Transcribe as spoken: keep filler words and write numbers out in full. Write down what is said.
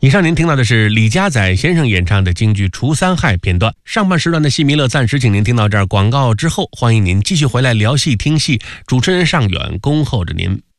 以上您听到的是李家载先生演唱的京剧《除三害》片段。上半时段的戏迷乐暂时请您听到这儿，广告之后欢迎您继续回来聊戏听戏，主持人尚远恭候着您。